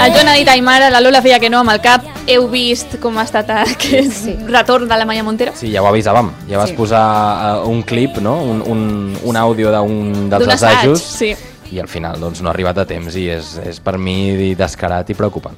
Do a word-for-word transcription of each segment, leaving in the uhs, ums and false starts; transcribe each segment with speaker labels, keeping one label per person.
Speaker 1: El Joan ha dit Aymara, la Lola feia que no amb el cap. Heu vist com ha estat aquest sí. retorn de la Maya Montero?
Speaker 2: Sí, ja ho avisàvem. Ja vas sí. posar uh, un clip, no? un, un, un àudio d'un dels assajos
Speaker 1: sí.
Speaker 2: i al final doncs, no ha arribat a temps i és, és per mi descarat i preocupant.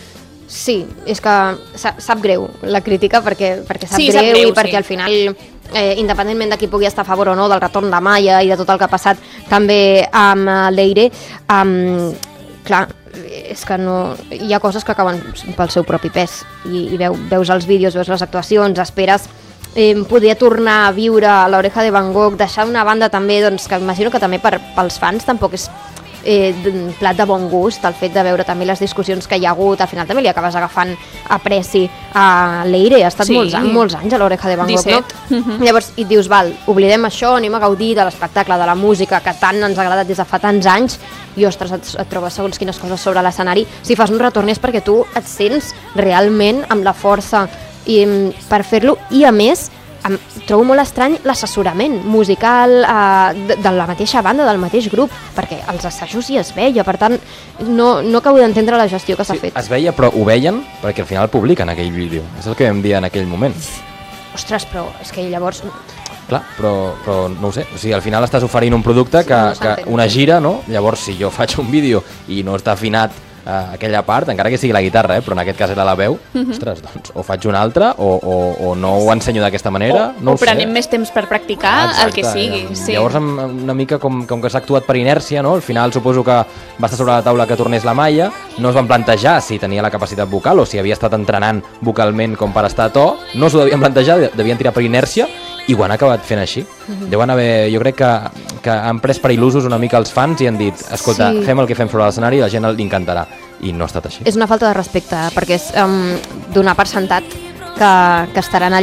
Speaker 3: Sí, és que sap, sap greu la crítica perquè, perquè sap,
Speaker 1: sí,
Speaker 3: greu,
Speaker 1: sap greu
Speaker 3: i perquè
Speaker 1: sí.
Speaker 3: al final, eh, independentment de qui pugui estar a favor o no del retorn de Maya i de tot el que ha passat també amb Leire, um, clar, és que no, hi ha coses que acaben pel seu propi pes i, i veu, veus els vídeos, veus les actuacions, esperes eh, poder tornar a viure l'Oreja de Van Gogh, deixar una banda també doncs, que imagino que també per, pels fans tampoc és eh, plat de bon gust el fet de veure també les discussions que hi ha hagut, al final també li acabes agafant apreci a Leire, ha estat sí. molts, molts anys a l'Oreja de Van Gogh, no? Uh-huh. Llavors, i dius, val, oblidem això, anem a gaudir de l'espectacle, de la música que tant ens ha agradat des de fa tants anys i ostres, et, et trobes segons quines coses sobre l'escenari. Si fas un retorn és perquè tu et sents realment amb la força i, per fer-lo, i a més em trobo molt estrany l'assessorament musical eh, de, de la mateixa banda, del mateix grup, perquè els assajos hi es veia, per tant no, no acabo d'entendre la gestió que s'ha
Speaker 2: sí,
Speaker 3: fet.
Speaker 2: Es veia, però ho veien perquè al final publiquen aquell vídeo, és el que vam dir en aquell moment.
Speaker 3: Ostres, però és que llavors...
Speaker 2: Clar, però, però no ho sé, o sigui, al final estàs oferint un producte que, sí, no que una gira, no? Llavors, si jo faig un vídeo i no està afinat uh, aquella part, encara que sigui la guitarra, eh, però en aquest cas era la veu, uh-huh. ostres, doncs o faig una altra o, o, o no ho ensenyo d'aquesta manera,
Speaker 1: o,
Speaker 2: no
Speaker 1: o
Speaker 2: ho sé.
Speaker 1: prenem més temps per practicar, exacte, el que sigui. Sí.
Speaker 2: Llavors, una mica com, com que s'ha actuat per inèrcia, no? Al final suposo que va estar sobre la taula que tornés la Maya, no es van plantejar si tenia la capacitat vocal o si havia estat entrenant vocalment com per estar a to, no s'ho devien plantejar, devien tirar per inèrcia, i ho han acabat fent així. Uh-huh. Deuen haver, jo crec que, que han pres per il·lusos una mica els fans i han dit, escolta, sí. fem el que fem sobre l'escenari i la gent li encantarà. I no ha estat així.
Speaker 3: És una falta de respecte, perquè és um, donar per sentat que, que estaran allà